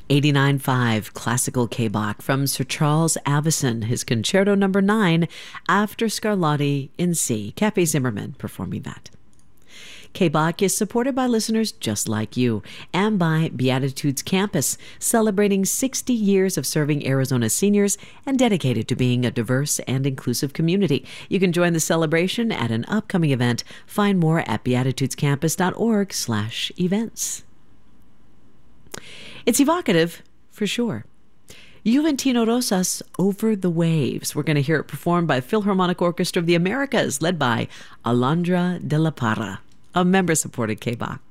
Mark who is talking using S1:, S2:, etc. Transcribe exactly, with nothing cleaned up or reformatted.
S1: eighty-nine five classical K-Bach from Sir Charles Avison, his Concerto Number nine, after Scarlatti in C. Cafe Zimmerman performing that. K-Bach is supported by listeners just like you and by Beatitudes Campus, celebrating sixty years of serving Arizona seniors and dedicated to being a diverse and inclusive community. You can join the celebration at an upcoming event. Find more at beatitudescampus.org slash events. It's evocative, for sure. Juventino Rosas, Over the Waves. We're going to hear it performed by Philharmonic Orchestra of the Americas, led by Alondra de la Parra, a member-supported K-Bach.